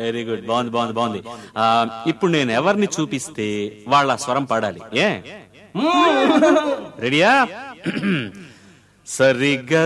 Very good, బాగుంది బాగుంది బాగుంది. ఇప్పుడు నేను ఎవరిని చూపిస్తే వాళ్ళ స్వరం పాడాలి. రెడీయా? సరిగ్గా